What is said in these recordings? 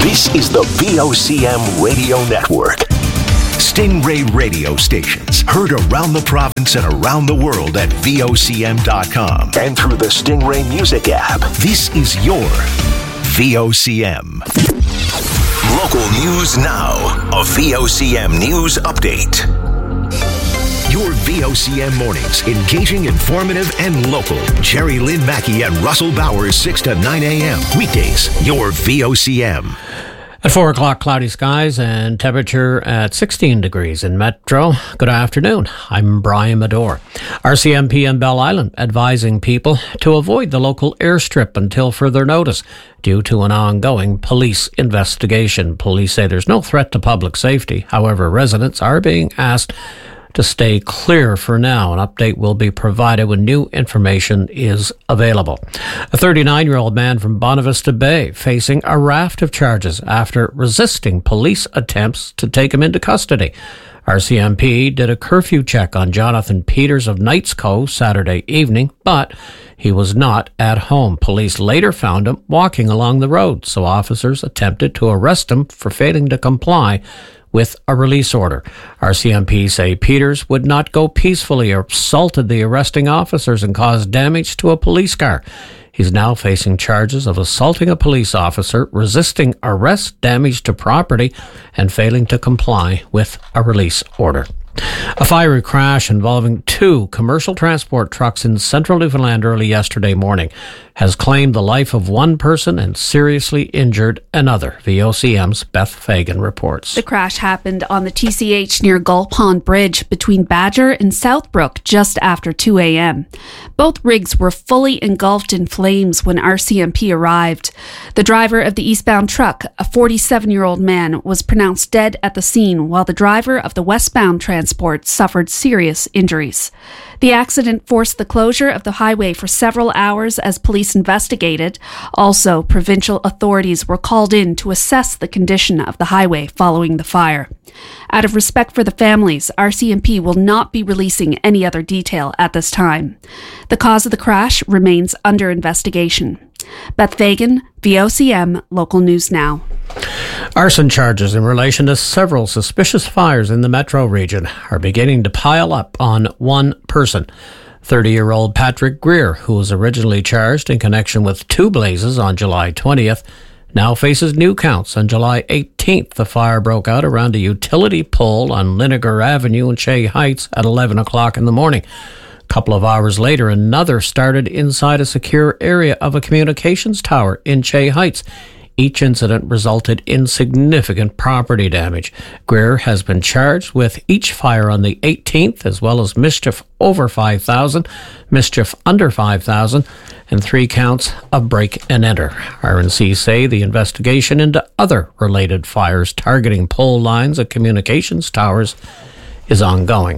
This is the VOCM Radio Network. Stingray radio stations heard around the province and around the world at VOCM.com and through the Stingray Music app. This is your VOCM. Local news now. A VOCM news update. Your VOCM mornings, engaging, informative, and local. Jerry Lynn Mackey and Russell Bowers, 6 to 9 a.m. Weekdays, your VOCM. At 4 o'clock, cloudy skies and temperature at 16 degrees in Metro. Good afternoon. I'm Brian Medore. RCMP in Bell Island advising people to avoid the local airstrip until further notice due to an ongoing police investigation. Police say there's no threat to public safety. However, residents are being asked to stay clear for now. An update will be provided when new information is available. A 39-year-old man from Bonavista Bay facing a raft of charges after resisting police attempts to take him into custody. RCMP did a curfew check on Jonathan Peters of Knights Cove Saturday evening, but he was not at home. Police later found him walking along the road, so officers attempted to arrest him for failing to comply with a release order. RCMP say Peters would not go peacefully, assaulted the arresting officers and caused damage to a police car. He's now facing charges of assaulting a police officer, resisting arrest, damage to property, and failing to comply with a release order. A fiery crash involving two commercial transport trucks in central Newfoundland early yesterday morning has claimed the life of one person and seriously injured another. VOCM's Beth Fagan reports. The crash happened on the TCH near Gull Pond Bridge between Badger and Southbrook just after 2 a.m. Both rigs were fully engulfed in flames when RCMP arrived. The driver of the eastbound truck, a 47-year-old man, was pronounced dead at the scene, while the driver of the westbound transport suffered serious injuries. The accident forced the closure of the highway for several hours as police investigated. Also, provincial authorities were called in to assess the condition of the highway following the fire. Out of respect for the families, RCMP will not be releasing any other detail at this time. The cause of the crash remains under investigation. Beth Fagan, VOCM, Local News Now. Arson charges in relation to several suspicious fires in the Metro region are beginning to pile up on one person. 30-year-old Patrick Greer, who was originally charged in connection with two blazes on July 20th, now faces new counts. On July 18th, the fire broke out around a utility pole on Linnegar Avenue in Shea Heights at 11 o'clock in the morning. A couple of hours later, another started inside a secure area of a communications tower in Shea Heights. Each incident resulted in significant property damage. Greer has been charged with each fire on the 18th, as well as mischief over 5,000, mischief under 5,000, and 3 counts of break and enter. RNC say the investigation into other related fires targeting pole lines at communications towers is ongoing.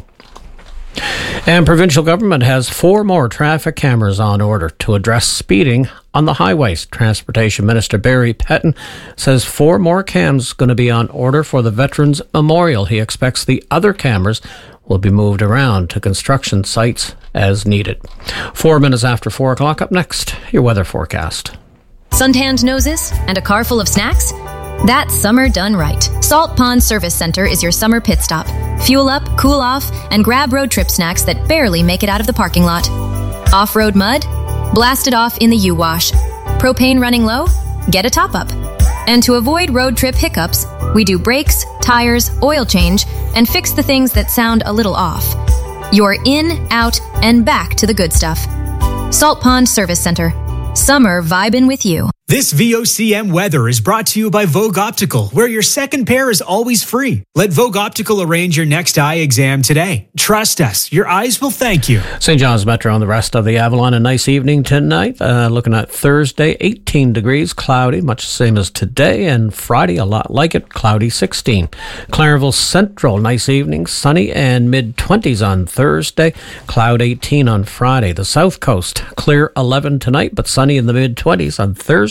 And provincial government has 4 more traffic cameras on order to address speeding on the highways. Transportation Minister Barry Pettin says 4 more cams going to be on order for the Veterans Memorial. He expects the other cameras will be moved around to construction sites as needed. 4 minutes after 4 o'clock. Up next, your weather forecast. Suntanned noses and a car full of snacks? That's summer done right. Salt Pond Service Center is your summer pit stop. Fuel up, cool off, and grab road trip snacks that barely make it out of the parking lot. Off-road mud? Blast it off in the U-Wash. Propane running low? Get a top-up. And to avoid road trip hiccups, we do brakes, tires, oil change, and fix the things that sound a little off. You're in, out, and back to the good stuff. Salt Pond Service Center. Summer vibin' with you. This VOCM weather is brought to you by Vogue Optical, where your second pair is always free. Let Vogue Optical arrange your next eye exam today. Trust us, your eyes will thank you. St. John's Metro and the rest of the Avalon, a nice evening tonight. Looking at Thursday, 18 degrees, cloudy, much the same as today, and Friday, a lot like it, cloudy, 16. Clarenville Central, nice evening, sunny and mid-20s on Thursday, cloud 18 on Friday. The South Coast, clear 11 tonight, but sunny in the mid-20s on Thursday.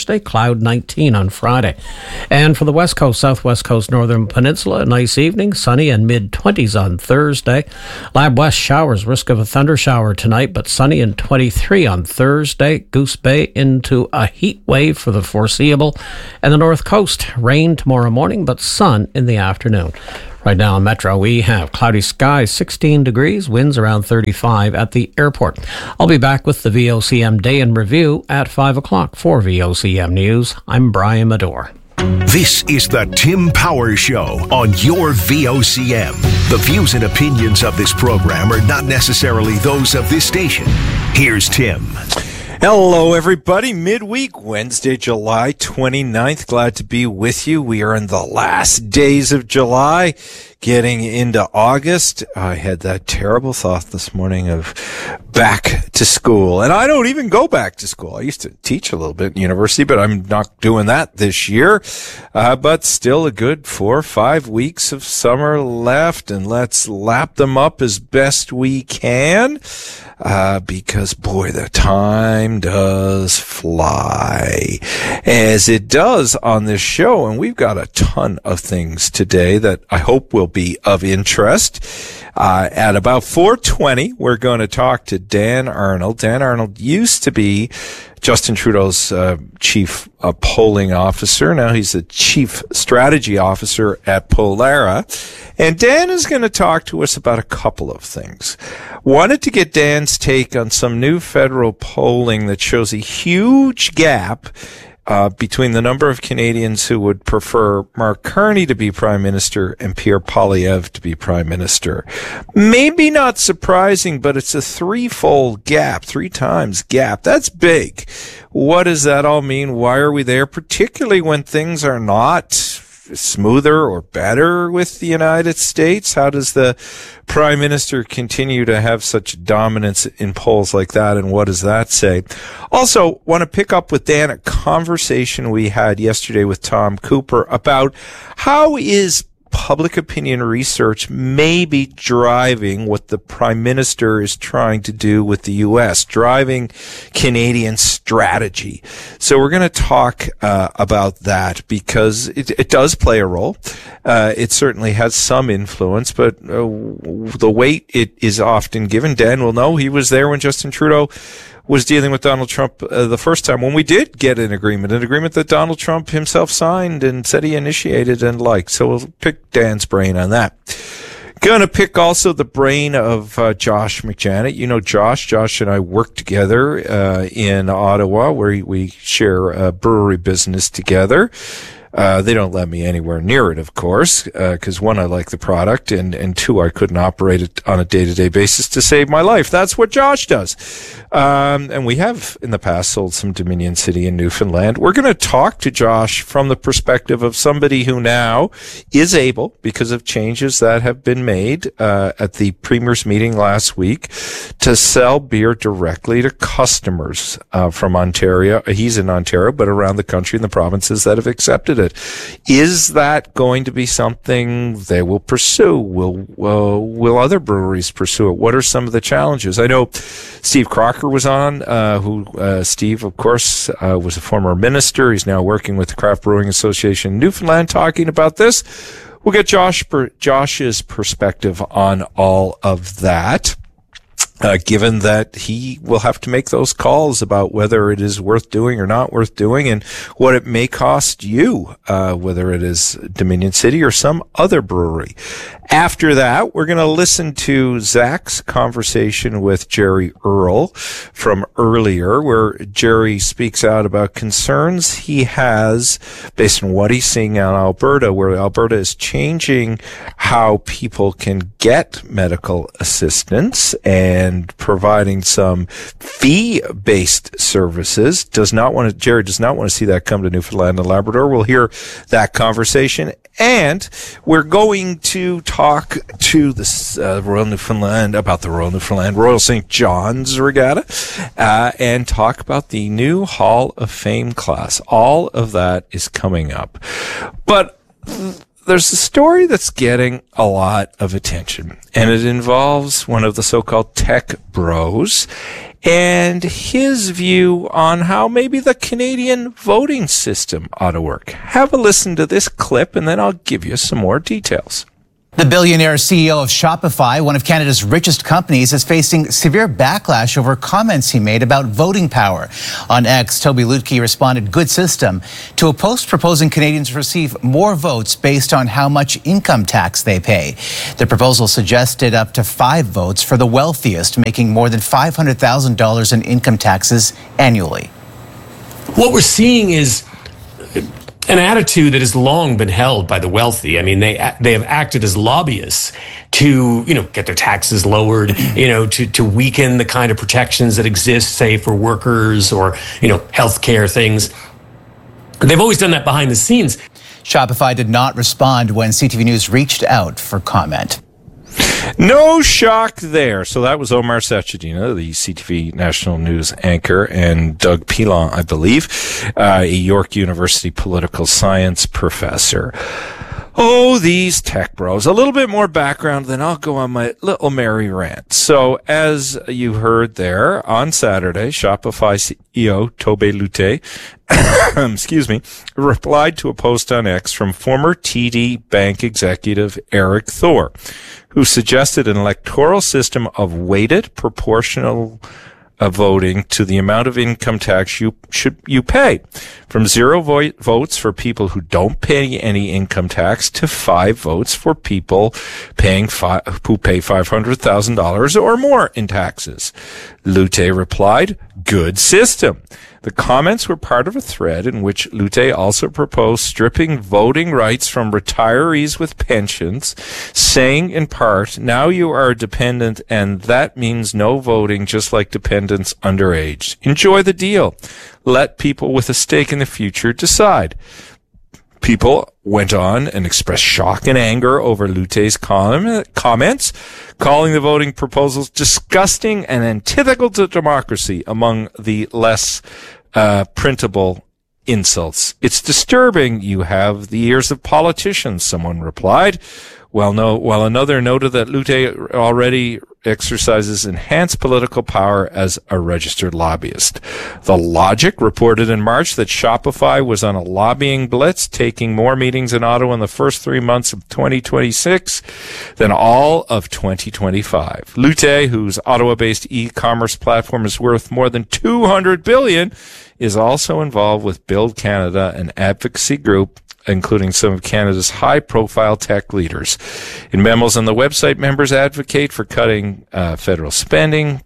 Thursday, cloud 19 on Friday. And for the West Coast, Southwest Coast, Northern Peninsula, a nice evening, sunny and mid-20s on Thursday. Lab West showers, risk of a thunder shower tonight, but sunny and 23 on Thursday. Goose Bay into a heat wave for the foreseeable. And the North Coast, rain tomorrow morning, but sun in the afternoon. Right now in Metro, we have cloudy skies, 16 degrees, winds around 35 at the airport. I'll be back with the VOCM Day in Review at 5 o'clock. For VOCM News, I'm Brian Medore. This is the Tim Power Show on your VOCM. The views and opinions of this program are not necessarily those of this station. Here's Tim. Hello, everybody. Midweek, Wednesday, July 29th. Glad to be with you. We are in the last days of July, getting into August. I had that terrible thought this morning of back to school. And I don't even go back to school. I used to teach a little bit in university, but I'm not doing that this year. But still a good 4 or 5 weeks of summer left, and let's lap them up as best we can. Because boy, the time does fly, as it does on this show. And we've got a ton of things today that I hope will be of interest. At about 4:20, we're going to talk to Dan Arnold. Dan Arnold used to be Justin Trudeau's chief polling officer. Now he's the chief strategy officer at Polara. And Dan is going to talk to us about a couple of things. Wanted to get Dan's take on some new federal polling that shows a huge gap between the number of Canadians who would prefer Mark Carney to be Prime Minister and Pierre Poilievre to be Prime Minister. Maybe not surprising, but it's a threefold gap, 3 times gap. That's big. What does that all mean? Why are we there? Particularly when things are not smoother or better with the United States? How does the Prime Minister continue to have such dominance in polls like that, and what does that say? Also, want to pick up with Dan a conversation we had yesterday with Tom Cooper about how is public opinion research may be driving what the Prime Minister is trying to do with the U.S., driving Canadian strategy. So we're going to talk about that, because it does play a role. It certainly has some influence, but the weight it is often given. Dan will know. He was there when Justin Trudeau was dealing with Donald Trump the first time, when we did get an agreement that Donald Trump himself signed and said he initiated and liked. So we'll pick Dan's brain on that. Going to pick also the brain of Josh McJanet. You know Josh. Josh and I work together in Ottawa, where we share a brewery business together. They don't let me anywhere near it, of course, because 1, I like the product, and 2, I couldn't operate it on a day-to-day basis to save my life. That's what Josh does. And we have in the past sold some Dominion City in Newfoundland. We're going to talk to Josh from the perspective of somebody who now is able, because of changes that have been made at the Premier's meeting last week, to sell beer directly to customers from Ontario. He's in Ontario, but around the country and the provinces that have accepted it. Is that going to be something they will pursue? Will other breweries pursue it? What are some of the challenges? I know Steve Crocker was on, Steve, of course, was a former minister. He's now working with the Craft Brewing Association in Newfoundland, talking about this. We'll get Josh's perspective on all of that. Given that he will have to make those calls about whether it is worth doing or not worth doing, and what it may cost you, whether it is Dominion City or some other brewery. After that, we're going to listen to Zach's conversation with Jerry Earl from earlier, where Jerry speaks out about concerns he has based on what he's seeing in Alberta, where Alberta is changing how people can get medical assistance and providing some fee-based services. Jerry does not want to see that come to Newfoundland and Labrador. We'll hear that conversation. And we're going to talk to the Royal Newfoundland, about the Royal Newfoundland Royal St. John's Regatta, and talk about the new Hall of Fame class. All of that is coming up. But there's a story that's getting a lot of attention, and it involves one of the so-called tech bros and his view on how maybe the Canadian voting system ought to work. Have a listen to this clip, and then I'll give you some more details. The billionaire CEO of Shopify, one of Canada's richest companies, is facing severe backlash over comments he made about voting power. On X, Toby Lutke responded, "Good system," to a post proposing Canadians receive more votes based on how much income tax they pay. The proposal suggested up to 5 votes for the wealthiest, making more than $500,000 in income taxes annually. What we're seeing is an attitude that has long been held by the wealthy. I mean, they have acted as lobbyists to, get their taxes lowered, to weaken the kind of protections that exist, say, for workers or, healthcare things. They've always done that behind the scenes. Shopify did not respond when CTV News reached out for comment. No shock there. So that was Omar Sachedina, the CTV National News anchor, and Doug Pilon, I believe, a York University political science professor. Oh, these tech bros. A little bit more background, then I'll go on my little merry rant. So, as you heard there, on Saturday, Shopify CEO Toby Lutke, replied to a post on X from former TD Bank executive Eric Thor, who suggested an electoral system of weighted proportional voting to the amount of income tax you pay, from 0 votes for people who don't pay any income tax to 5 votes for people who pay $500,000 or more in taxes. Lutke replied, "Good system." The comments were part of a thread in which Lutke also proposed stripping voting rights from retirees with pensions, saying in part, "Now you are a dependent and that means no voting, just like dependents underage. Enjoy the deal. Let people with a stake in the future decide." People went on and expressed shock and anger over Lutke's comments, calling the voting proposals disgusting and antithetical to democracy, among the less printable insults. "It's disturbing you have the ears of politicians," someone replied. While another noted that Lutke already exercises enhanced political power as a registered lobbyist. The Logic reported in March that Shopify was on a lobbying blitz, taking more meetings in Ottawa in the first 3 months of 2026 than all of 2025. Lutke, whose Ottawa-based e-commerce platform is worth more than $200 billion, is also involved with Build Canada, an advocacy group including some of Canada's high-profile tech leaders. In memos on the website, members advocate for cutting federal spending,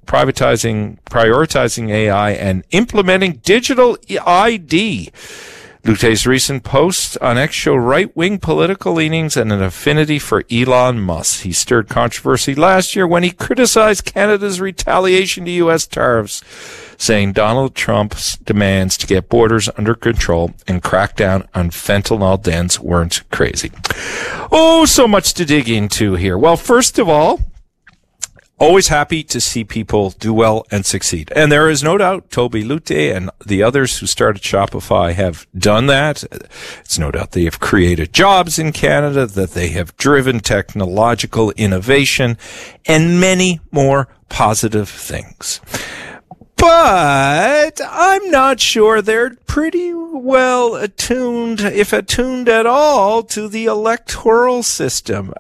prioritizing AI, and implementing digital ID. Lutke's recent posts on X show right-wing political leanings and an affinity for Elon Musk. He stirred controversy last year when he criticized Canada's retaliation to U.S. tariffs, saying Donald Trump's demands to get borders under control and crack down on fentanyl dens weren't crazy. Oh, so much to dig into here. Well, first of all, always happy to see people do well and succeed. And there is no doubt Toby Lutke and the others who started Shopify have done that. It's no doubt they have created jobs in Canada, that they have driven technological innovation, and many more positive things. But I'm not sure they're pretty well attuned, if attuned at all, to the electoral system.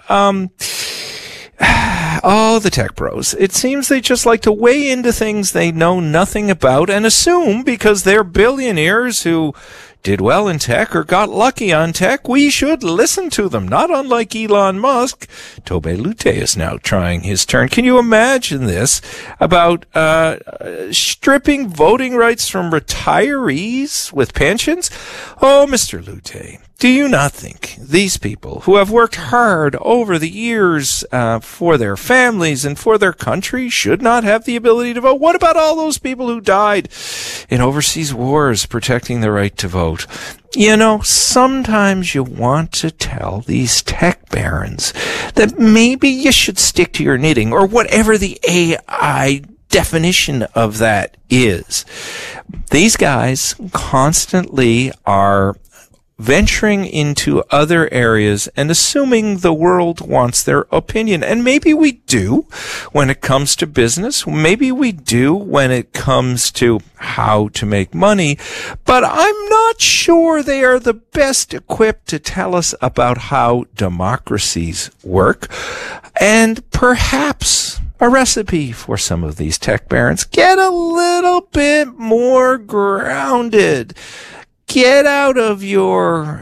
Oh, the tech bros. It seems they just like to weigh into things they know nothing about and assume because they're billionaires who did well in tech or got lucky on tech, we should listen to them. Not unlike Elon Musk. Toby Lutke is now trying his turn. Can you imagine this about stripping voting rights from retirees with pensions? Oh, Mr. Lutke, do you not think these people who have worked hard over the years for their families and for their country should not have the ability to vote? What about all those people who died in overseas wars protecting the right to vote? You know, sometimes you want to tell these tech barons that maybe you should stick to your knitting or whatever the AI definition of that is. These guys constantly are venturing into other areas and assuming the world wants their opinion. And maybe we do when it comes to business. Maybe we do when it comes to how to make money. But I'm not sure they are the best equipped to tell us about how democracies work. And perhaps a recipe for some of these tech barons: get a little bit more grounded. Get out of your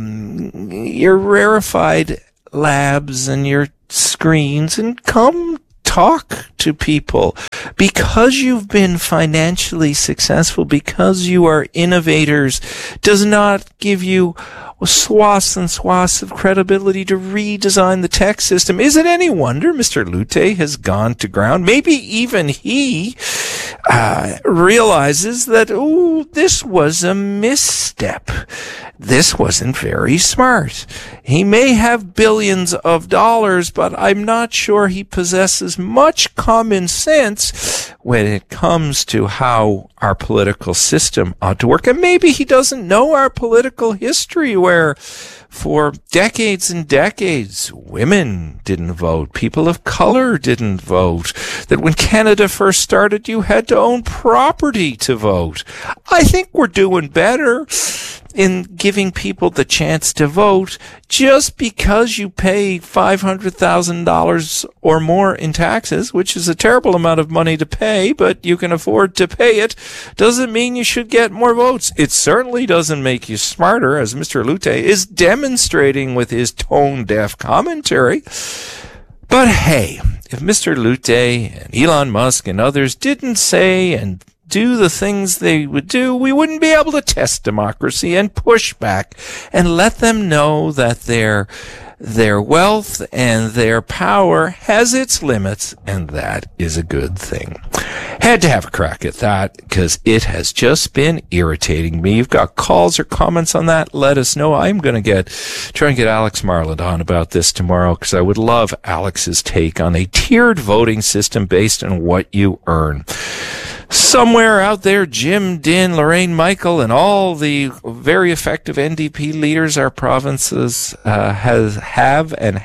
rarefied labs and your screens and come talk to people. Because you've been financially successful, because you are innovators, does not give you swaths and swaths of credibility to redesign the tech system. Is it any wonder Mr. Luthe has gone to ground? Maybe even he realizes that, this was a misstep. This wasn't very smart. He may have billions of dollars, but I'm not sure he possesses much common sense when it comes to how our political system ought to work. And maybe he doesn't know our political history, where for decades and decades, women didn't vote. People of color didn't vote. That when Canada first started, you had to own property to vote. I think we're doing better in giving people the chance to vote. Just because you pay $500,000 or more in taxes, which is a terrible amount of money to pay, but you can afford to pay it, doesn't mean you should get more votes. It certainly doesn't make you smarter, as Mr. Luthe is demonstrating with his tone-deaf commentary. But hey, if Mr. Luthe and Elon Musk and others didn't say and do the things they would do, we wouldn't be able to test democracy and push back and let them know that their wealth and their power has its limits, and that is a good thing. Had to have a crack at that because it has just been irritating me. You've got calls or comments on that? Let us know. I'm going to try and get Alex Marland on about this tomorrow, because I would love Alex's take on a tiered voting system based on what you earn. Somewhere out there, Jim Dinn, Lorraine Michael, and all the very effective NDP leaders our provinces have and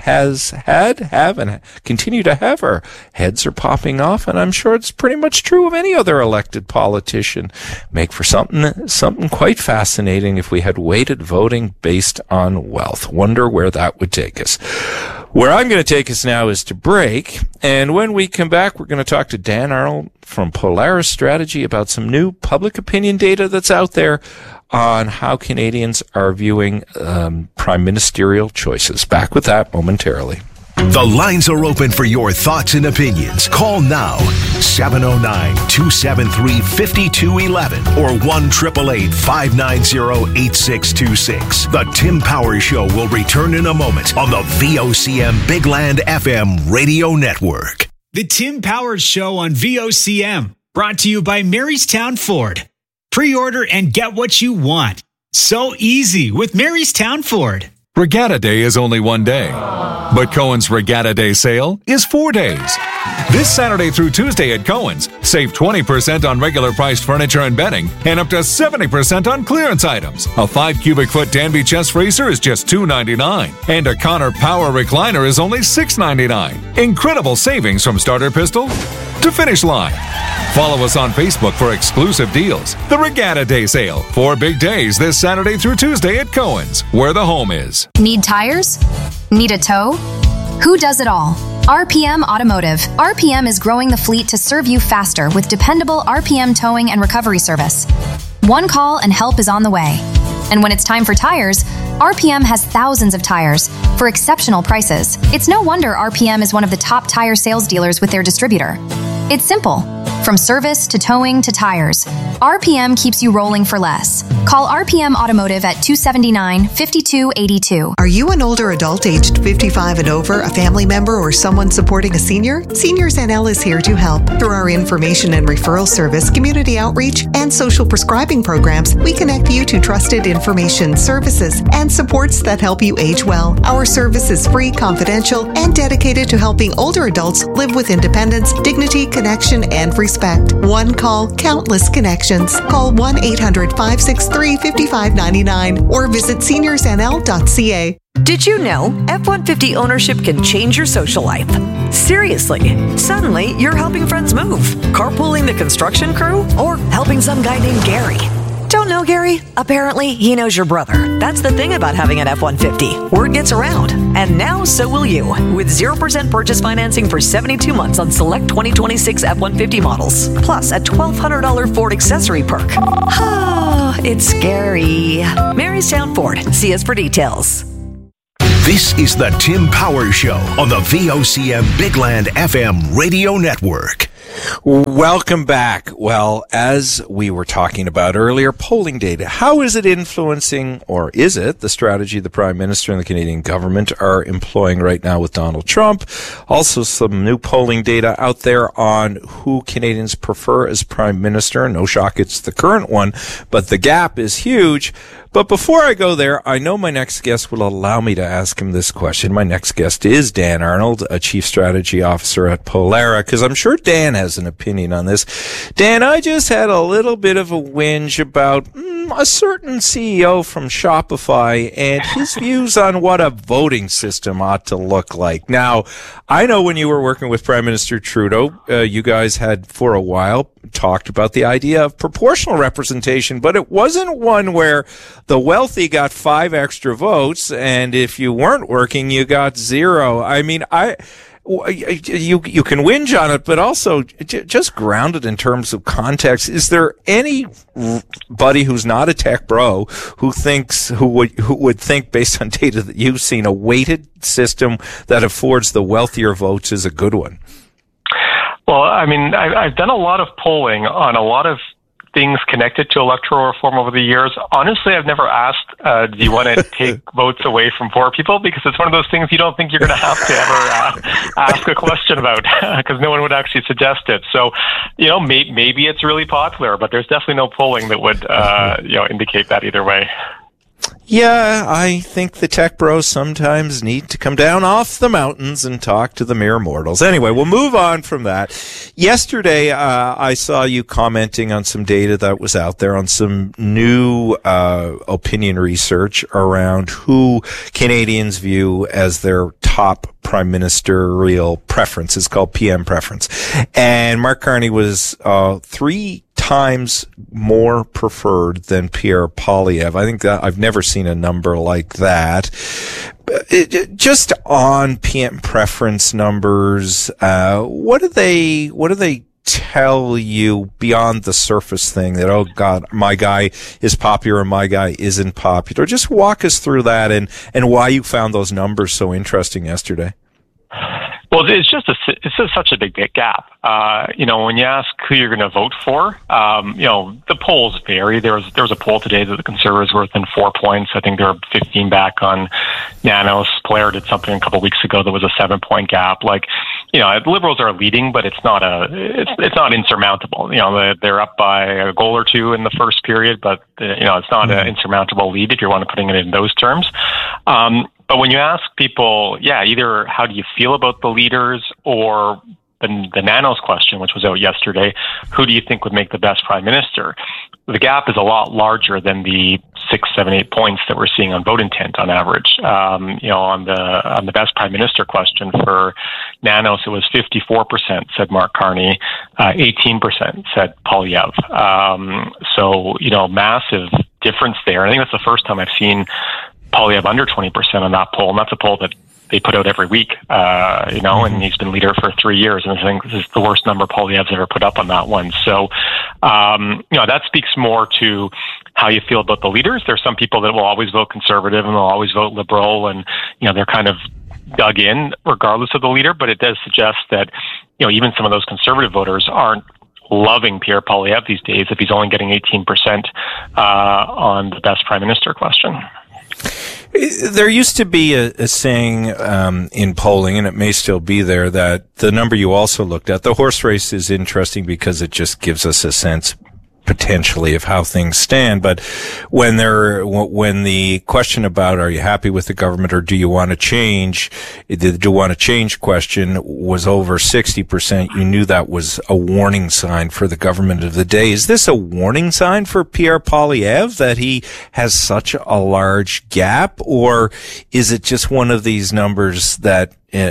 continue to have, our heads are popping off, and I'm sure it's pretty much true of any other elected politician. Make for something quite fascinating if we had weighted voting based on wealth. Wonder where that would take us. Where I'm going to take us now is to break, and when we come back, we're going to talk to Dan Arnold from Polaris Strategy about some new public opinion data that's out there on how Canadians are viewing prime ministerial choices. Back with that momentarily. The lines are open for your thoughts and opinions. Call now, 709-273-5211 or 1-888-590-8626. The Tim Powers Show will return in a moment on the VOCM Big Land FM radio network. The Tim Powers Show on VOCM, brought to you by Marystown Ford. Pre-order and get what you want. So easy with Marystown Ford. Regatta Day is only one day, but Cohen's Regatta Day sale is 4 days. This Saturday through Tuesday at Cohen's, save 20% on regular priced furniture and bedding and up to 70% on clearance items. A 5 cubic foot Danby chest racer is just $2.99, and a Connor Power recliner is only $6.99. Incredible savings from starter pistol to finish line. Follow us on Facebook for exclusive deals. The Regatta Day sale. 4 big days this Saturday through Tuesday at Cohen's, where the home is. Need tires? Need a tow? Who does it all? RPM Automotive. RPM is growing the fleet to serve you faster with dependable RPM towing and recovery service. One call and help is on the way. And when it's time for tires, RPM has thousands of tires for exceptional prices. It's no wonder RPM is one of the top tire sales dealers with their distributor. It's simple. From service to towing to tires, RPM keeps you rolling for less. Call RPM Automotive at 279-5282. Are you an older adult aged 55 and over, a family member, or someone supporting a senior? Seniors NL is here to help. Through our information and referral service, community outreach, and social prescribing programs, we connect you to trusted information, services, and supports that help you age well. Our service is free, confidential, and dedicated to helping older adults live with independence, dignity, connection, and resources. respect. One call, countless connections. Call 1-800-563-5599 or visit seniorsnl.ca. Did you know F-150 ownership can change your social life? Seriously, suddenly you're helping friends move, carpooling the construction crew, or helping some guy named Gary. Don't know Gary? Apparently, he knows your brother. That's the thing about having an F-150. Word gets around. And now, so will you. With 0% purchase financing for 72 months on select 2026 F-150 models. Plus a $1,200 Ford accessory perk. It's scary. Marystown Ford. See us for details. This is the Tim Power Show on the VOCM Bigland FM radio network. Welcome back. Well, as we were talking about earlier, polling data. How is it influencing, or is it, the strategy the Prime Minister and the Canadian government are employing right now with Donald Trump? Also, some new polling data out there on who Canadians prefer as Prime Minister. No shock, it's the current one, but the gap is huge. But before I go there, I know my next guest will allow me to ask him this question. My next guest is Dan Arnold, a Chief Strategy Officer at Polara, because I'm sure Dan has an opinion on this. Dan, I just had a little bit of a whinge about a certain CEO from Shopify and his views on what a voting system ought to look like. Now, I know when you were working with Prime Minister Trudeau, you guys had for a while talked about the idea of proportional representation, but it wasn't one where the wealthy got 5 extra votes, and if you weren't working, you got 0. I mean, you can whinge on it, but also just grounded in terms of context. Is there anybody who's not a tech bro who would think, based on data that you've seen, a weighted system that affords the wealthier votes is a good one? Well, I mean, I've done a lot of polling on a lot of things connected to electoral reform over the years. Honestly, I've never asked, do you want to take votes away from poor people? Because it's one of those things you don't think you're going to have to ever ask a question about, because no one would actually suggest it. So, maybe it's really popular, but there's definitely no polling that would, indicate that either way. Yeah, I think the tech bros sometimes need to come down off the mountains and talk to the mere mortals. Anyway, we'll move on from that. Yesterday, I saw you commenting on some data that was out there on some new opinion research around who Canadians view as their top prime ministerial preference. It's called PM preference. And Mark Carney was 3 times more preferred than Pierre Poilievre. I think that I've never seen a number like that. Just on PM preference numbers, what do they tell you beyond the surface thing that, oh God, my guy is popular and my guy isn't popular? Just walk us through that and why you found those numbers so interesting yesterday. Well, it's just such a big gap. When you ask who you're going to vote for, the polls vary. There was a poll today that the Conservatives were within 4 points. I think they were 15 back on Nanos. Polara did something a couple of weeks ago that was a 7-point gap. The Liberals are leading, but it's not insurmountable. They're up by a goal or 2 in the first period, but it's not an insurmountable lead if you want to putting it in those terms. But when you ask people, either how do you feel about the leaders, or the Nanos question, which was out yesterday, who do you think would make the best prime minister? The gap is a lot larger than the 6, 7, 8 points that we're seeing on vote intent on average. On the best prime minister question for Nanos, it was 54% said Mark Carney, 18% said Poilievre. Massive difference there. I think that's the first time I've seen Poilievre under 20% on that poll, and that's a poll that they put out every week, and he's been leader for 3 years, and I think this is the worst number Poilievre's ever put up on that one. So, that speaks more to how you feel about the leaders. There's some people that will always vote Conservative and they'll always vote Liberal, and, they're kind of dug in regardless of the leader, but it does suggest that, even some of those Conservative voters aren't loving Pierre Poilievre these days if he's only getting 18% on the best prime minister question. There used to be a saying in polling, and it may still be there, that the number you also looked at, the horse race, is interesting because it just gives us a sense potentially of how things stand. But when the question about are you happy with the government or do you want to change, the do you want to change question was over 60%, you knew that was a warning sign for the government of the day. Is this a warning sign for Pierre Poilievre that he has such a large gap, or is it just one of these numbers that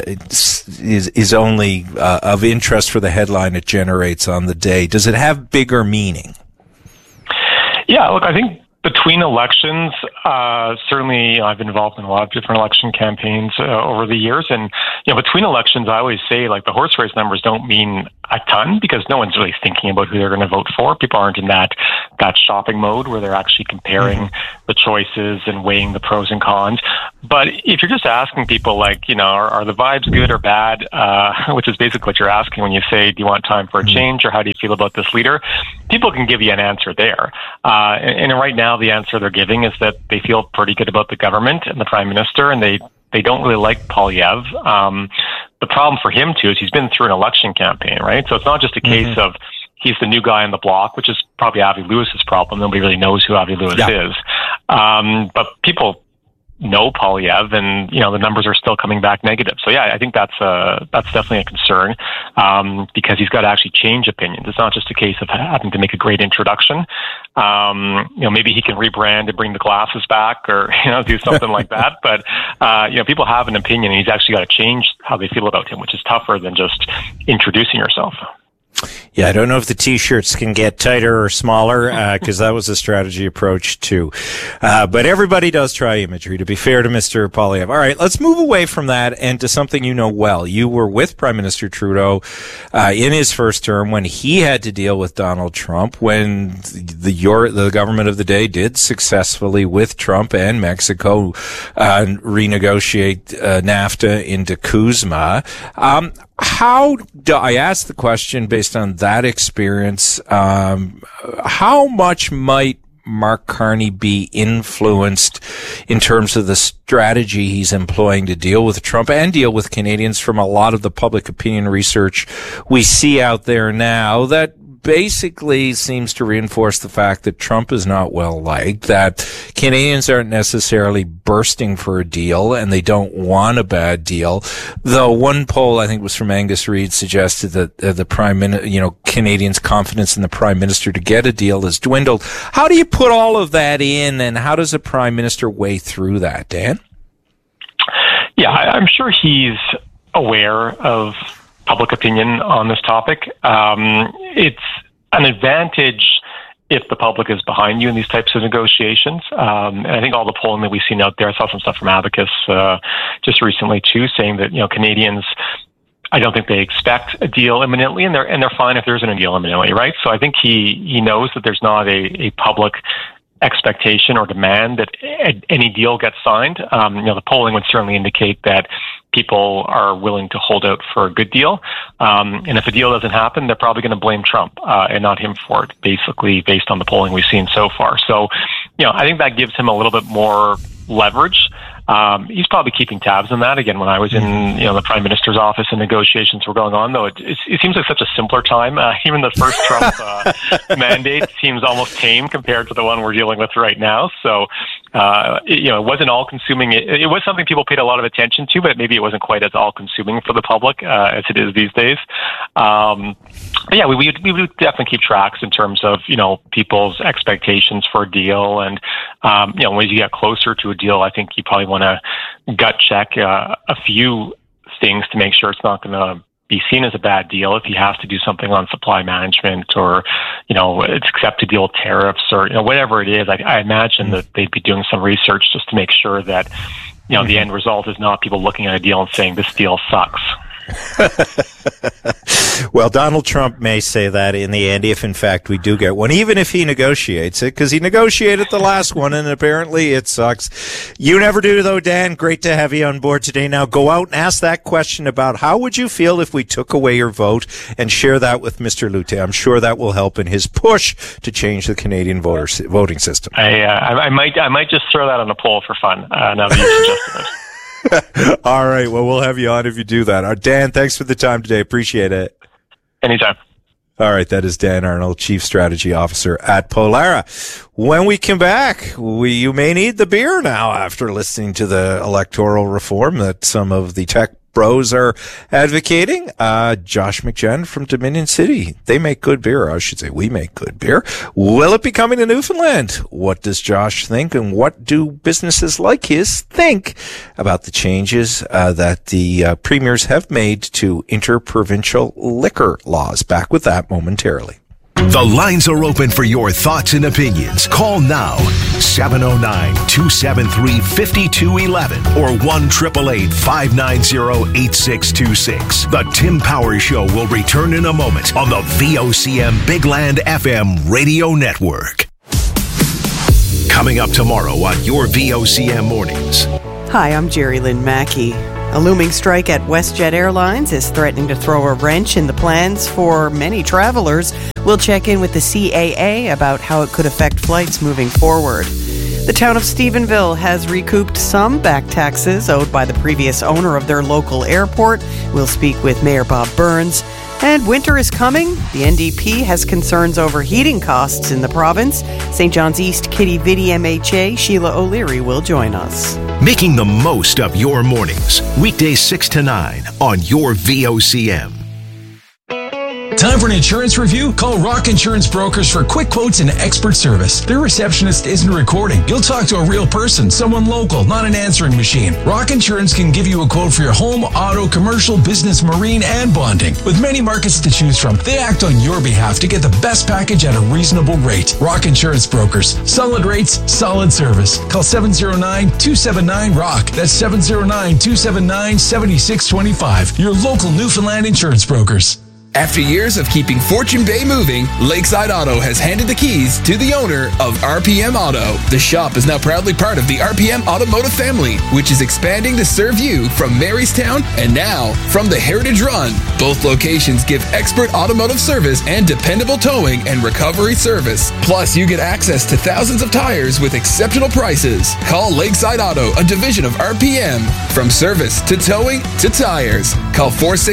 is only of interest for the headline it generates on the day? Does it have bigger meaning? Yeah, look, I think between elections, certainly I've been involved in a lot of different election campaigns over the years. And, between elections, I always say, like, the horse race numbers don't mean a ton because no one's really thinking about who they're going to vote for. People aren't in that shopping mode where they're actually comparing the choices and weighing the pros and cons. But if you're just asking people, like, are the vibes good or bad, which is basically what you're asking when you say, do you want time for a change or how do you feel about this leader? People can give you an answer there. And right now, the answer they're giving is that they feel pretty good about the government and the prime minister, and they don't really like Poilievre. The problem for him, too, is he's been through an election campaign, right? So it's not just a case of he's the new guy on the block, which is probably Avi Lewis's problem. Nobody really knows who Avi Lewis is. But people know Poilievre, and the numbers are still coming back negative. So yeah, I think that's definitely a concern because he's got to actually change opinions. It's not just a case of having to make a great introduction. Maybe he can rebrand and bring the glasses back, or do something like that. But people have an opinion, and he's actually got to change how they feel about him, which is tougher than just introducing yourself. Yeah, I don't know if the T-shirts can get tighter or smaller, because that was a strategy approach too. But everybody does try imagery, to be fair to Mr. Poilievre. All right, let's move away from that and to something you know well. You were with Prime Minister Trudeau in his first term when he had to deal with Donald Trump, when the government of the day did successfully, with Trump and Mexico, renegotiate NAFTA into CUSMA. I asked the question based on that experience, how much might Mark Carney be influenced in terms of the strategy he's employing to deal with Trump and deal with Canadians from a lot of the public opinion research we see out there now that basically seems to reinforce the fact that Trump is not well liked, that Canadians aren't necessarily bursting for a deal and they don't want a bad deal. Though one poll, I think was from Angus Reid, suggested that the Prime Minister, Canadians' confidence in the Prime Minister to get a deal has dwindled. How do you put all of that in, and how does a Prime Minister weigh through that, Dan? Yeah, I'm sure he's aware of public opinion on this topic. It's an advantage if the public is behind you in these types of negotiations. And I think all the polling that we've seen out there, I saw some stuff from Abacus just recently too, saying that, Canadians, I don't think they expect a deal imminently, and they're fine if there isn't a deal imminently, right? So I think he knows that there's not a public expectation or demand that any deal gets signed. The polling would certainly indicate that people are willing to hold out for a good deal. And if a deal doesn't happen, they're probably going to blame Trump and not him for it, basically, based on the polling we've seen so far. So, I think that gives him a little bit more leverage. He's probably keeping tabs on that. Again, when I was in the Prime Minister's office and negotiations were going on, though, it seems like such a simpler time. Even the first Trump mandate seems almost tame compared to the one we're dealing with right now. So, it wasn't all-consuming. It was something people paid a lot of attention to, but maybe it wasn't quite as all-consuming for the public as it is these days. But yeah, we would definitely keep tracks in terms of, people's expectations for a deal. And, when you get closer to a deal, I think you probably want to gut check a few things to make sure it's not going to be seen as a bad deal. If he has to do something on supply management or, accept to deal with tariffs or, whatever it is, I imagine that they'd be doing some research just to make sure that, the end result is not people looking at a deal and saying this deal sucks. Well, Donald Trump may say that in the end, if in fact we do get one, even if he negotiates it, because he negotiated the last one and apparently it sucks. You never do, though, Dan. Great to have you on board today. Now go out and ask that question about how would you feel if we took away your vote, and share that with Mr. Lute. I'm sure that will help in his push to change the Canadian voting system. I might just throw that on a poll for fun now that you suggested it. All right. Well, we'll have you on if you do that. Dan, thanks for the time today. Appreciate it. Anytime. All right, that is Dan Arnold, Chief Strategy Officer at Polara. When we come back, you may need the beer now after listening to the electoral reform that some of the tech bros are advocating. Josh McGen from Dominion City. They make good beer. I should say we make good beer. Will it be coming to Newfoundland? What does Josh think, and what do businesses like his think about the changes that the premiers have made to interprovincial liquor laws? Back with that momentarily. The lines are open for your thoughts and opinions. Call now, 709-273-5211 or 1-888-590-8626. The Tim Powers Show will return in a moment on the VOCM Big Land FM radio network. Coming up tomorrow on your VOCM mornings. Hi, I'm Jerry Lynn Mackey. A looming strike at WestJet Airlines is threatening to throw a wrench in the plans for many travelers. We'll check in with the CAA about how it could affect flights moving forward. The town of Stephenville has recouped some back taxes owed by the previous owner of their local airport. We'll speak with Mayor Bob Burns. And winter is coming. The NDP has concerns over heating costs in the province. St. John's East Kitty Vidi MHA Sheila O'Leary will join us. Making the most of your mornings. Weekdays 6 to 9 on your VOCM. Time for an insurance review? Call Rock Insurance Brokers for quick quotes and expert service. Their receptionist isn't recording. You'll talk to a real person, someone local, not an answering machine. Rock Insurance can give you a quote for your home, auto, commercial, business, marine, and bonding. With many markets to choose from, they act on your behalf to get the best package at a reasonable rate. Rock Insurance Brokers. Solid rates, solid service. Call 709-279-ROCK. That's 709-279-7625. Your local Newfoundland insurance brokers. After years of keeping Fortune Bay moving, Lakeside Auto has handed the keys to the owner of RPM Auto. The shop is now proudly part of the RPM Automotive family, which is expanding to serve you from Marystown and now from the Heritage Run. Both locations give expert automotive service and dependable towing and recovery service. Plus, you get access to thousands of tires with exceptional prices. Call Lakeside Auto, a division of RPM. From service to towing to tires. Call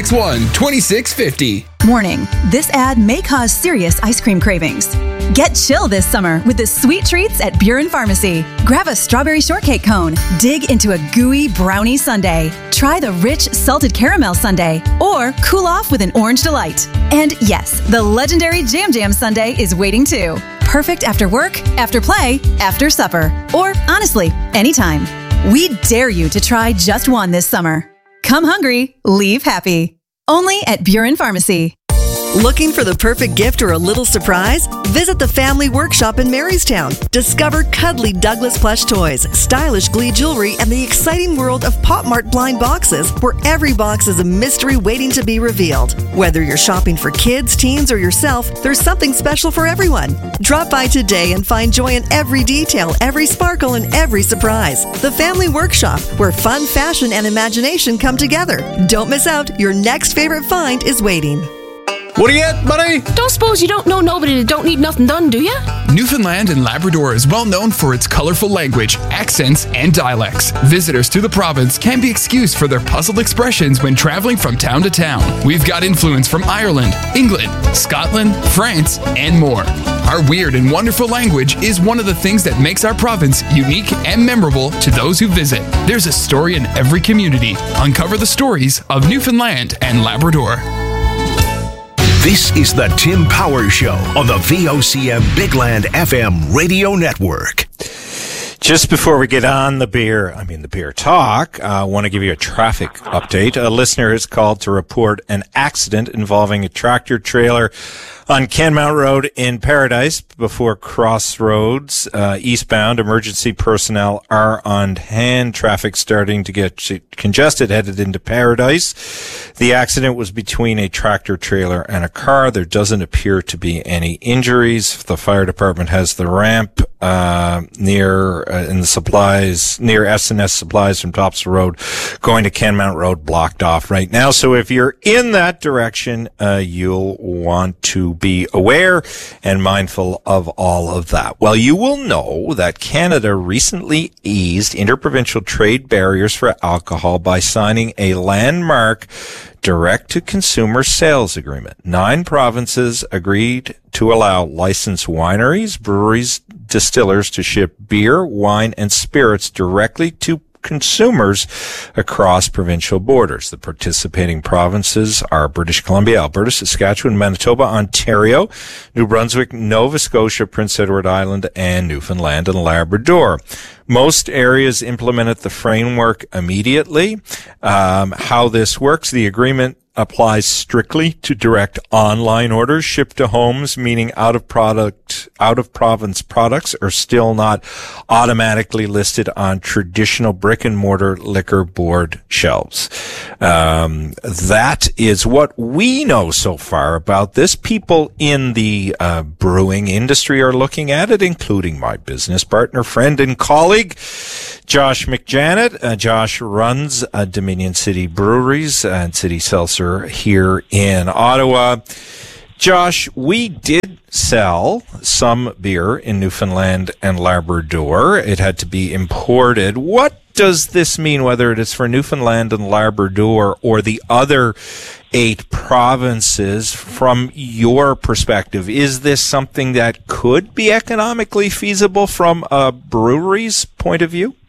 461-2650. Warning, this ad may cause serious ice cream cravings. Get chill this summer with the sweet treats at Buren Pharmacy. Grab a strawberry shortcake cone, dig into a gooey brownie sundae, try the rich salted caramel sundae, or cool off with an orange delight. And yes, the legendary Jam Jam sundae is waiting too. Perfect after work, after play, after supper, or honestly, anytime. We dare you to try just one this summer. Come hungry, leave happy. Only at Buren Pharmacy. Looking for the perfect gift or a little surprise? Visit the Family Workshop in Marystown. Discover cuddly Douglas plush toys, stylish Glee jewelry, and the exciting world of Pop Mart blind boxes, where every box is a mystery waiting to be revealed. Whether you're shopping for kids, teens, or yourself, there's something special for everyone. Drop by today and find joy in every detail, every sparkle, and every surprise. The Family Workshop, where fun, fashion, and imagination come together. Don't miss out. Your next favorite find is waiting. What do you get, buddy? Don't suppose you don't know nobody that don't need nothing done, do you? Newfoundland and Labrador is well known for its colorful language, accents, and dialects. Visitors to the province can be excused for their puzzled expressions when traveling from town to town. We've got influence from Ireland, England, Scotland, France, and more. Our weird and wonderful language is one of the things that makes our province unique and memorable to those who visit. There's a story in every community. Uncover the stories of Newfoundland and Labrador. This is the Tim Powers Show on the VOCM Big Land FM radio network. Just before we get on the beer talk, I want to give you a traffic update. A listener has called to report an accident involving a tractor trailer on Kenmount Road in Paradise before Crossroads, eastbound. Emergency personnel are on hand. Traffic starting to get congested, headed into Paradise. The accident was between a tractor trailer and a car. There doesn't appear to be any injuries. The fire department has the ramp near S&S Supplies from Tops Road going to Kenmount Road blocked off right now. So if you're in that direction, you'll want to be aware and mindful of all of that. Well, you will know that Canada recently eased interprovincial trade barriers for alcohol by signing a landmark direct-to-consumer sales agreement. 9 provinces agreed to allow licensed wineries, breweries, distillers to ship beer, wine, and spirits directly to consumers across provincial borders. The participating provinces are British Columbia, Alberta, Saskatchewan, Manitoba, Ontario, New Brunswick, Nova Scotia, Prince Edward Island, and Newfoundland and Labrador. Most areas implemented the framework immediately. How this works, the agreement applies strictly to direct online orders shipped to homes, meaning out of province products are still not automatically listed on traditional brick and mortar liquor board shelves. That is what we know so far about this. People in the brewing industry are looking at it, including my business partner, friend, and colleague, Josh McJanet. Josh runs Dominion City Breweries and City Seltzer here in Ottawa. Josh, we did sell some beer in Newfoundland and Labrador. It had to be imported. What does this mean, whether it is for Newfoundland and Labrador or the other 8 provinces, from your perspective? Is this something that could be economically feasible from a brewery's point of view?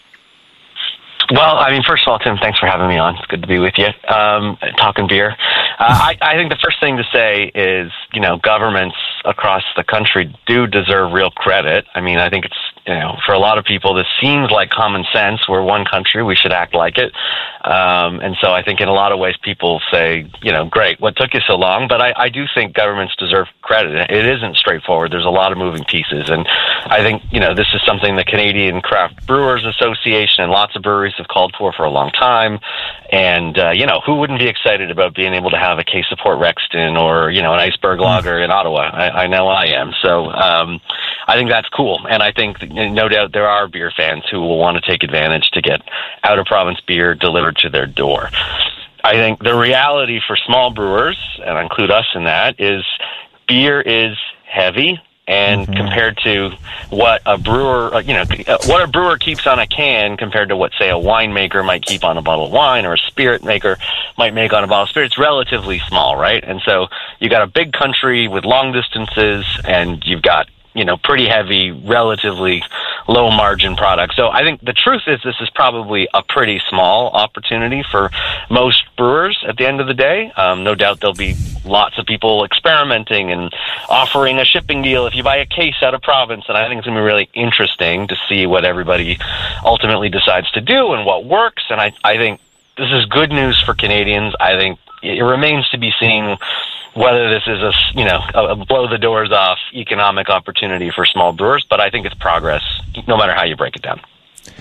Well, I mean, first of all, Tim, thanks for having me on. It's good to be with you, talking beer. I think the first thing to say is, governments across the country do deserve real credit. I mean, I think it's, for a lot of people, this seems like common sense. We're one country. We should act like it. And so I think in a lot of ways people say, great, what took you so long? But I do think governments deserve credit. It isn't straightforward. There's a lot of moving pieces. And I think, this is something the Canadian Craft Brewers Association and lots of breweries have called for a long time. And, who wouldn't be excited about being able to have a case of Port Rexton or, an Iceberg Lager in Ottawa? I know I am. So I think that's cool. And I think, no doubt, there are beer fans who will want to take advantage to get out-of-province beer delivered to their door. I think the reality for small brewers, and I include us in that, is beer is heavy. And compared to what a brewer, what a brewer keeps on a can compared to what, say, a winemaker might keep on a bottle of wine or a spirit maker might make on a bottle of spirit, it's relatively small, right? And so you got a big country with long distances, and you've got, pretty heavy, relatively low margin products. So I think the truth is this is probably a pretty small opportunity for most brewers at the end of the day. No doubt there'll be lots of people experimenting and offering a shipping deal if you buy a case out of province. And I think it's going to be really interesting to see what everybody ultimately decides to do and what works. And I think this is good news for Canadians. I think it remains to be seen whether this is a blow the doors off economic opportunity for small brewers, but I think it's progress, no matter how you break it down.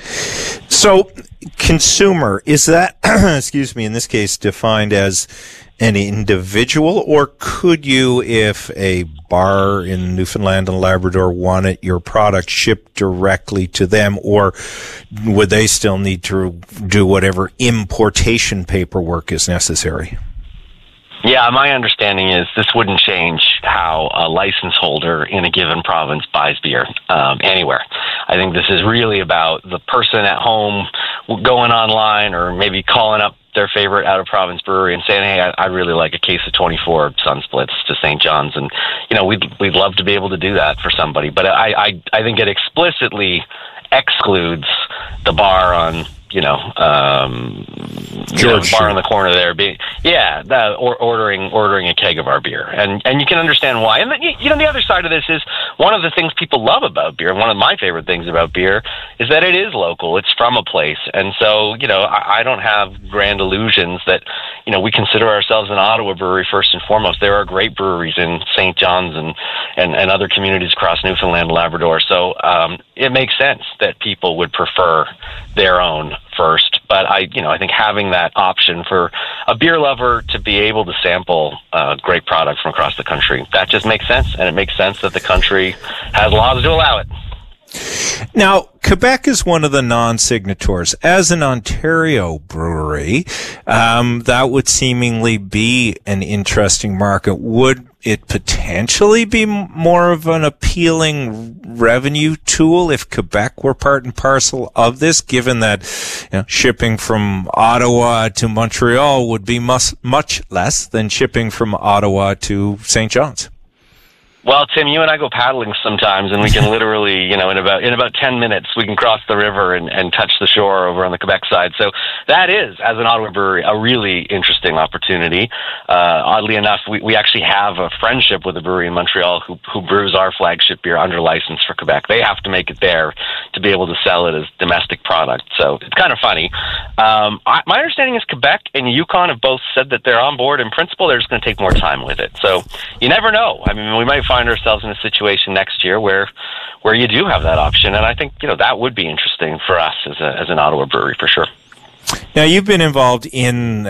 So, consumer, is that, excuse me, in this case, defined as an individual, or could you, if a bar in Newfoundland and Labrador wanted your product shipped directly to them, or would they still need to do whatever importation paperwork is necessary? Yeah, my understanding is this wouldn't change how a license holder in a given province buys beer anywhere. I think this is really about the person at home going online or maybe calling up their favorite out-of-province brewery and saying, hey, I'd really like a case of 24 Sun Splits to St. John's. And, we'd love to be able to do that for somebody. But I think it explicitly excludes the bar on, George bar in the corner there, ordering a keg of our beer, and you can understand why. And the other side of this is one of the things people love about beer. One of my favorite things about beer is that it is local. It's from a place, and so I don't have grand illusions that we consider ourselves an Ottawa brewery first and foremost. There are great breweries in St. John's and other communities across Newfoundland and Labrador. So it makes sense that people would prefer their own first, but I think having that option for a beer lover to be able to sample great product from across the country, that just makes sense, and it makes sense that the country has laws to allow it. Now, Quebec is one of the non-signatories. As an Ontario brewery, that would seemingly be an interesting market. Would it potentially be more of an appealing revenue tool if Quebec were part and parcel of this, given that shipping from Ottawa to Montreal would be much less than shipping from Ottawa to St. John's? Well, Tim, you and I go paddling sometimes, and we can literally, in about 10 minutes, we can cross the river and touch the shore over on the Quebec side. So that is, as an Ottawa brewery, a really interesting opportunity. Oddly enough, we actually have a friendship with a brewery in Montreal who brews our flagship beer under license for Quebec. They have to make it there to be able to sell it as domestic product. So it's kind of funny. My understanding is Quebec and Yukon have both said that they're on board. In principle, they're just going to take more time with it. So you never know. I mean, we might find ourselves in a situation next year where you do have that option, and I think that would be interesting for us as an Ottawa brewery for sure. Now, you've been involved in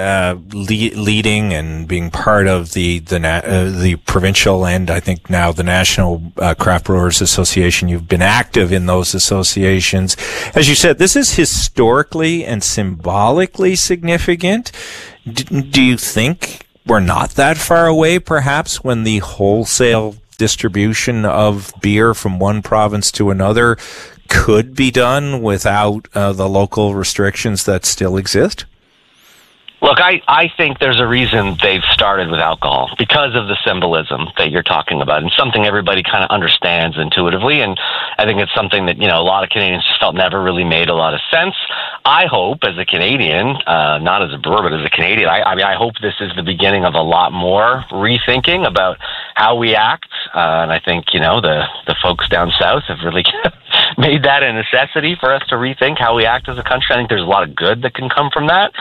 leading and being part of the provincial and I think now the National Craft Brewers Association. You've been active in those associations. As you said, this is historically and symbolically significant. Do you think we're not that far away, perhaps, when the wholesale distribution of beer from one province to another could be done without the local restrictions that still exist? Look, I think there's a reason they've started with alcohol because of the symbolism that you're talking about, and something everybody kind of understands intuitively. And I think it's something that, a lot of Canadians just felt never really made a lot of sense. I hope, as a Canadian, not as a brewer, but as a Canadian, I hope this is the beginning of a lot more rethinking about how we act. And I think, the folks down south have really made that a necessity for us to rethink how we act as a country. I think there's a lot of good that can come from that.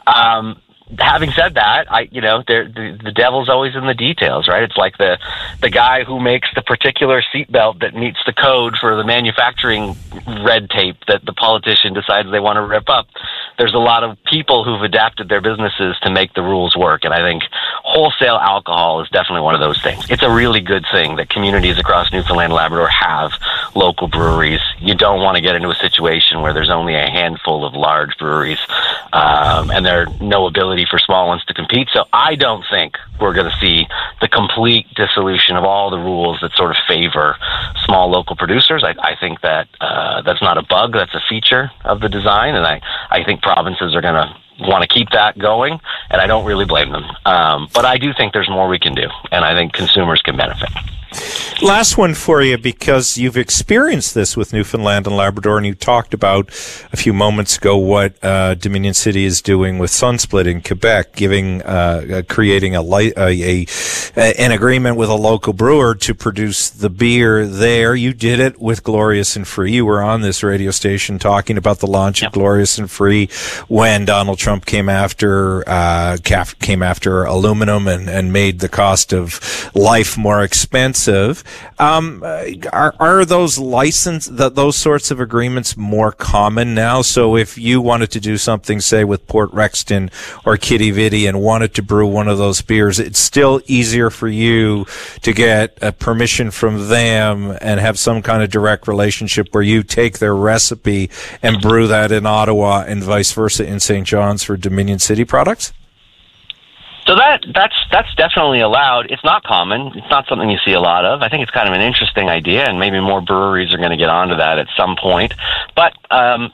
Having said that, the devil's always in the details, right? It's like the guy who makes the particular seatbelt that meets the code for the manufacturing red tape that the politician decides they want to rip up. There's a lot of people who've adapted their businesses to make the rules work, and I think wholesale alcohol is definitely one of those things. It's a really good thing that communities across Newfoundland and Labrador have local breweries. You don't want to get into a situation where there's only a handful of large breweries, and there's no ability for small ones to compete. So I don't think we're going to see the complete dissolution of all the rules that sort of favor small local producers. I think that that's not a bug, that's a feature of the design, and I think provinces are going to want to keep that going, and I don't really blame them. But I do think there's more we can do, and I think consumers can benefit. Last one for you, because you've experienced this with Newfoundland and Labrador, and you talked about a few moments ago what Dominion City is doing with Sunsplit in Quebec, creating an agreement with a local brewer to produce the beer there. You did it with Glorious and Free. You were on this radio station talking about the launch of Glorious and Free when Donald Trump came after aluminum and made the cost of life more expensive. Are those those sorts of agreements more common now? So if you wanted to do something, say with Port Rexton or Kitty Vitty, and wanted to brew one of those beers, it's still easier for you to get a permission from them and have some kind of direct relationship where you take their recipe and brew that in Ottawa and vice versa in St. John's for Dominion City products? So that's definitely allowed. It's not common. It's not something you see a lot of. I think it's kind of an interesting idea, and maybe more breweries are going to get onto that at some point. But I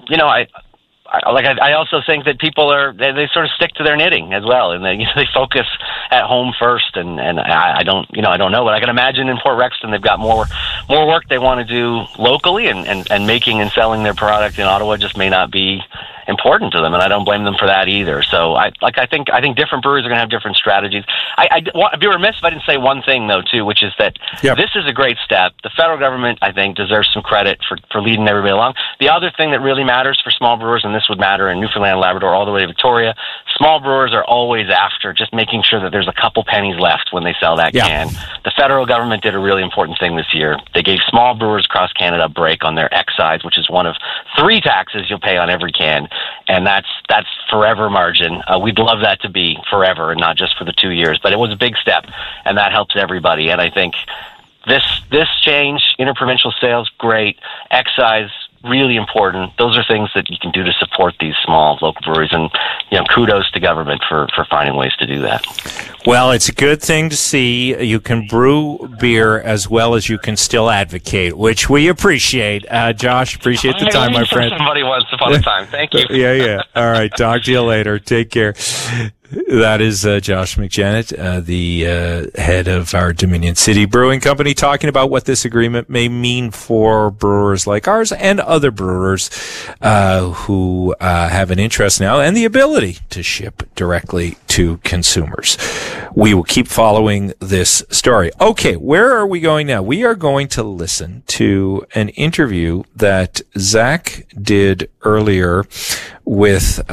also think that people they sort of stick to their knitting as well, and they focus at home first. And I don't know, but I can imagine in Port Rexton they've got more work they want to do locally, and making and selling their product in Ottawa just may not be important to them, and I don't blame them for that either. So I think different breweries are going to have different strategies. I'd be remiss if I didn't say one thing though too, which is that this is a great step. The federal government, I think, deserves some credit for leading everybody along. The other thing that really matters for small brewers, and this would matter in Newfoundland and Labrador all the way to Victoria, small brewers are always after just making sure that there's a couple pennies left when they sell that can. The federal government did a really important thing this year. They gave small brewers across Canada a break on their excise, which is one of 3 taxes you'll pay on every can. And that's forever margin. We'd love that to be forever and not just for the 2 years. But it was a big step, and that helps everybody. And I think this change, interprovincial sales, great. Excise, really important. Those are things that you can do to support these small local breweries, and kudos to government for finding ways to do that. Well, it's a good thing to see. You can brew beer as well as you can still advocate, which we appreciate. Josh, appreciate the time, my friend. Somebody once upon a time. Thank you. Yeah. All right. Talk to you later. Take care. That is Josh McJanet, the head of our Dominion City Brewing Company, talking about what this agreement may mean for brewers like ours and other brewers who have an interest now and the ability to ship directly to consumers. We will keep following this story. Okay, where are we going now? We are going to listen to an interview that Zach did earlier with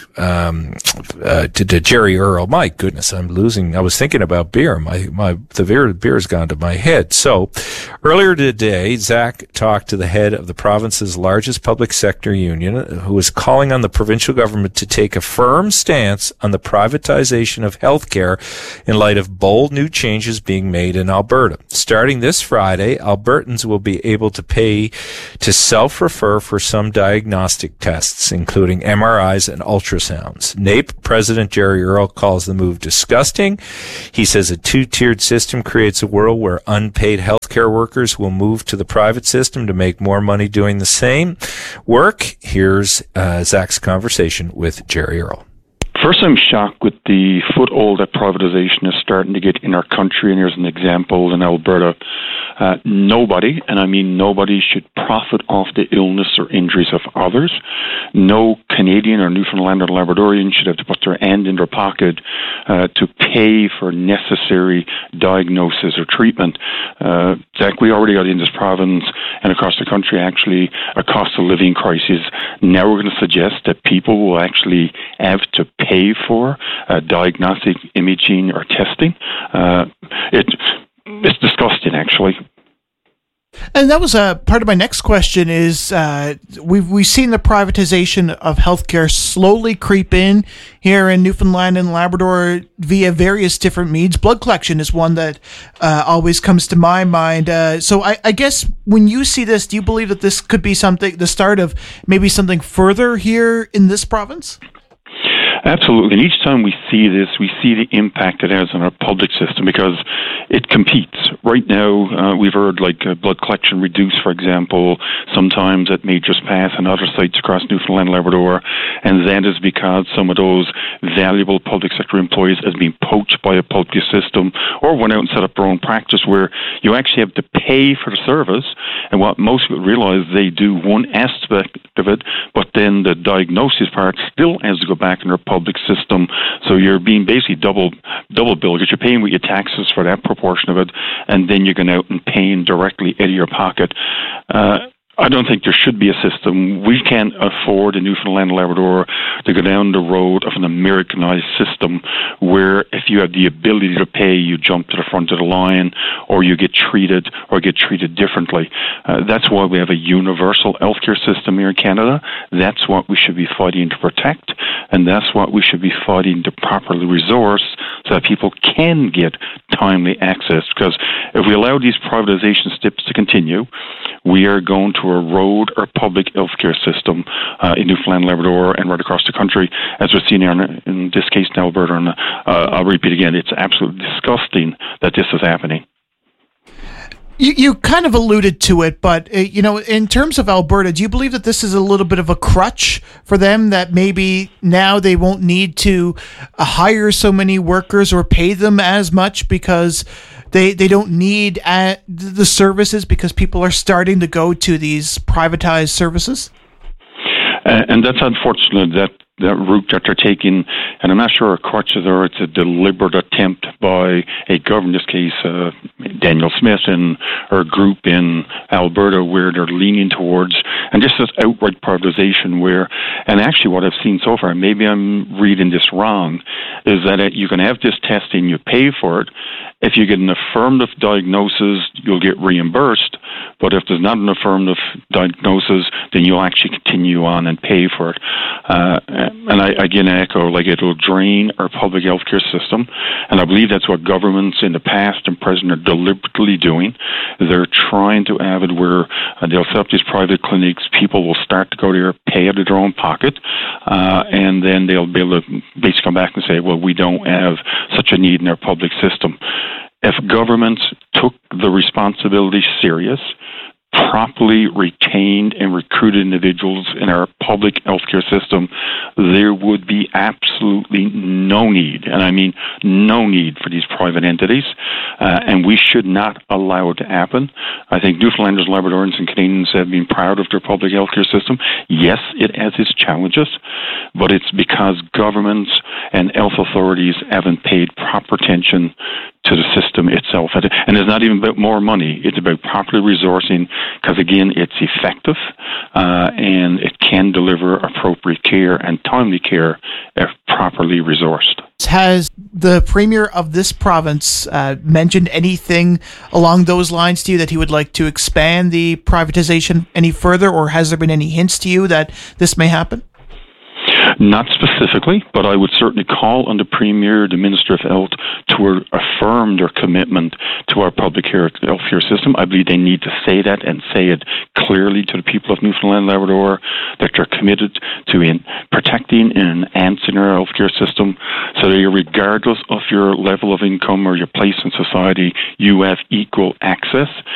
Jerry Earl. My goodness, I was thinking about beer. The beer's gone to my head. So earlier today, Zach talked to the head of the province's largest public sector union, who is calling on the provincial government to take a firm stance on the privatization of healthcare in light of bold new changes being made in Alberta. Starting this Friday, Albertans will be able to pay to self-refer for some diagnostic tests, including MRIs and ultrasounds. NAPE President Jerry Earl calls the move disgusting. He says a two-tiered system creates a world where unpaid healthcare workers will move to the private system to make more money doing the same work. Here's Zach's conversation with Jerry Earl. First, I'm shocked with the foothold that privatization is starting to get in our country, and here's an example in Alberta. Nobody, and I mean nobody, should profit off the illness or injuries of others. No Canadian or Newfoundlander or Labradorian should have to put their hand in their pocket to pay for necessary diagnosis or treatment. Zach, we already got in this province and across the country actually a cost of living crisis. Now we're going to suggest that people will actually have to pay for diagnostic imaging or testing. It's disgusting, actually. And that was part of my next question is we've seen the privatization of healthcare slowly creep in here in Newfoundland and Labrador via various different means. Blood collection is one that always comes to my mind. So I guess when you see this, do you believe that this could be the start of maybe something further here in this province? Absolutely. And each time we see this, we see the impact it has on our public system because it competes. Right now, we've heard blood collection reduced, for example, sometimes at Majors Pass and other sites across Newfoundland and Labrador. And that is because some of those valuable public sector employees has been poached by a public system or went out and set up their own practice where you actually have to pay for the service. And what most people realize, they do one aspect of it, but then the diagnosis part still has to go back in their public system, so you're being basically double billed because you're paying with your taxes for that proportion of it, and then you're going out and paying directly out of your pocket. I don't think there should be a system. We can't afford in Newfoundland and Labrador to go down the road of an Americanized system where if you have the ability to pay, you jump to the front of the line or you get treated differently. That's why we have a universal healthcare system here in Canada. That's what we should be fighting to protect, and that's what we should be fighting to properly resource so that people can get timely access. Because if we allow these privatization steps to continue, we are going to erode our public healthcare system in Newfoundland, Labrador, and right across the country, as we're seeing here in this case in Alberta. And I'll repeat again, it's absolutely disgusting that this is happening. You kind of alluded to it, but in terms of Alberta, do you believe that this is a little bit of a crutch for them, that maybe now they won't need to hire so many workers or pay them as much because they don't need the services because people are starting to go to these privatized services? And that's unfortunate, that route that they're taking, and I'm not sure a crutch is, or it's a deliberate attempt by a government, in this case Daniel Smith and her group in Alberta, where they're leaning towards, and just this outright privatization where, and actually what I've seen so far, maybe I'm reading this wrong, is that you can have this testing, you pay for it, If you get an affirmative diagnosis, you'll get reimbursed. But if there's not an affirmative diagnosis, then you'll actually continue on and pay for it. And I again echo, like, it'll drain our public healthcare system. And I believe that's what governments in the past and present are deliberately doing. They're trying to have it where they'll set up these private clinics. People will start to go there, pay out of their own pocket, and then they'll be able to basically come back and say, well, we don't have such a need in our public system. If governments took the responsibility serious, properly retained and recruited individuals in our public healthcare system, there would be absolutely no need, and I mean no need, for these private entities, and we should not allow it to happen. I think Newfoundlanders, Labradorians, and Canadians have been proud of their public healthcare system. Yes, it has its challenges, but it's because governments and health authorities haven't paid proper attention to the system itself. And it's not even about more money. It's about properly resourcing, because, again, it's effective and it can deliver appropriate care and timely care if properly resourced. Has the Premier of this province mentioned anything along those lines to you, that he would like to expand the privatization any further, or has there been any hints to you that this may happen? Not specifically, but I would certainly call on the Premier, the Minister of Health, to affirm their commitment to our public healthcare system. I believe they need to say that, and say it clearly to the people of Newfoundland and Labrador, that they're committed to protecting and enhancing our healthcare system, so that regardless of your level of income or your place in society, you have equal access